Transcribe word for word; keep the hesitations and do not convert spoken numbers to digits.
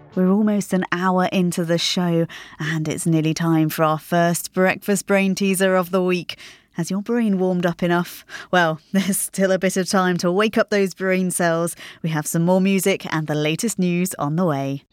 We're almost an hour into the show, and it's nearly time for our first breakfast brain teaser of the week. Has your brain warmed up enough? Well, there's still a bit of time to wake up those brain cells. We have some more music and the latest news on the way.